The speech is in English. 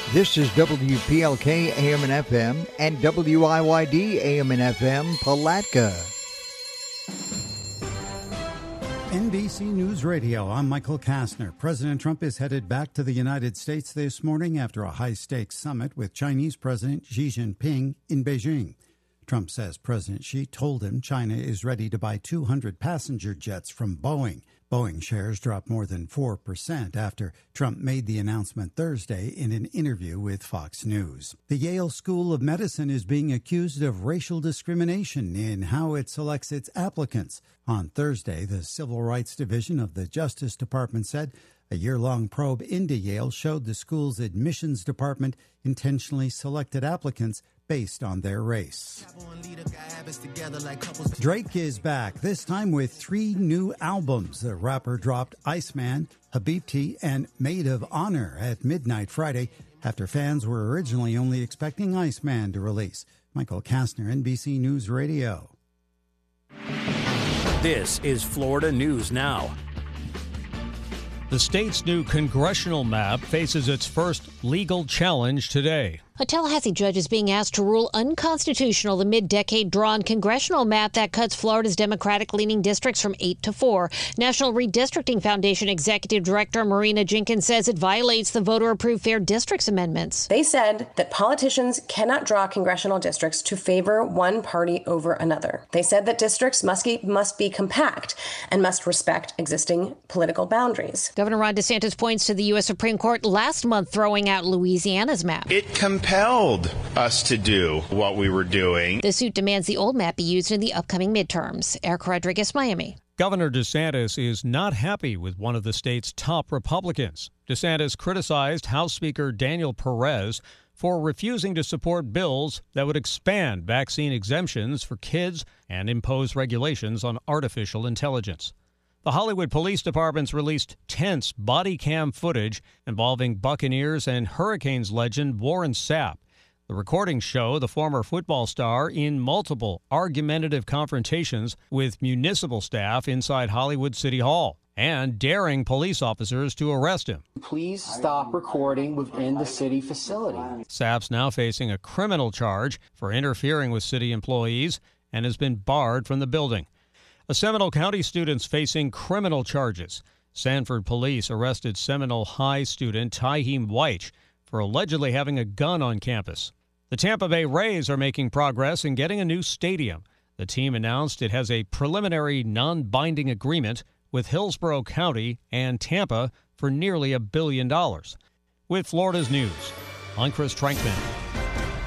This is WPLK AM and FM and WIYD AM and FM Palatka. NBC News Radio, I'm Michael Kastner. President Trump is headed back to the United States this morning after a high-stakes summit with Chinese President Xi Jinping in Beijing. Trump says President Xi told him China is ready to buy 200 passenger jets from Boeing. Boeing shares dropped more than 4% after Trump made the announcement Thursday in an interview with Fox News. The Yale School of Medicine is being accused of racial discrimination in how it selects its applicants. On Thursday, the Civil Rights Division of the Justice Department said a year-long probe into Yale showed the school's admissions department intentionally selected applicants based on their race. Drake is back, this time with 3 new albums. The rapper dropped Iceman, Habibti, and Maid of Honor at midnight Friday after fans were originally only expecting Iceman to release. Michael Kastner, NBC News Radio. This is Florida News Now. The state's new congressional map faces its first legal challenge today. A Tallahassee judge is being asked to rule unconstitutional the mid-decade drawn congressional map that cuts Florida's Democratic-leaning districts from 8 to 4. National Redistricting Foundation Executive Director Marina Jenkins says it violates the voter-approved Fair Districts amendments. They said that politicians cannot draw congressional districts to favor one party over another. They said that districts must be compact and must respect existing political boundaries. Governor Ron DeSantis points to the U.S. Supreme Court last month throwing out Louisiana's map. It compelled us to do what we were doing. The suit demands the old map be used in the upcoming midterms. Erica Rodriguez, Miami. Governor DeSantis is not happy with one of the state's top Republicans. DeSantis criticized House Speaker Daniel Perez for refusing to support bills that would expand vaccine exemptions for kids and impose regulations on artificial intelligence. The Hollywood Police Department's released tense body cam footage involving Buccaneers and Hurricanes legend Warren Sapp. The recordings show the former football star in multiple argumentative confrontations with municipal staff inside Hollywood City Hall and daring police officers to arrest him. Please stop recording within the city facility. Sapp's now facing a criminal charge for interfering with city employees and has been barred from the building. A Seminole County student's facing criminal charges. Sanford police arrested Seminole High student Tyheem White for allegedly having a gun on campus. The Tampa Bay Rays are making progress in getting a new stadium. The team announced it has a preliminary non-binding agreement with Hillsborough County and Tampa for nearly $1 billion. With Florida's news, I'm Chris Trankman.